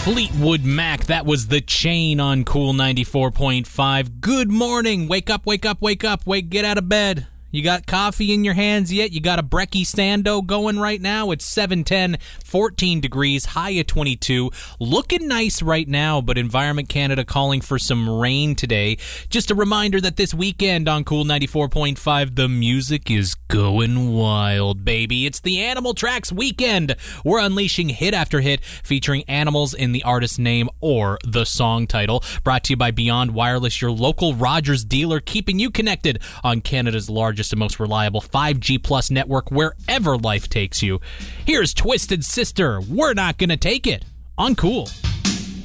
Fleetwood Mac, that was The Chain on Cool 94.5. Good morning. Wake up, wake up, wake up. Get out of bed. You got coffee in your hands yet? You got a brekkie stando going right now? It's 7:10, 14 degrees, high of 22. Looking nice right now, but Environment Canada calling for some rain today. Just a reminder that this weekend on Cool 94.5, the music is going wild, baby. It's the Animal Tracks weekend. We're unleashing hit after hit featuring animals in the artist's name or the song title. Brought to you by Beyond Wireless, your local Rogers dealer, keeping you connected on Canada's largest and most reliable 5G plus network wherever life takes you. Here's Twisted Sister, We're Not Gonna Take It on Cool.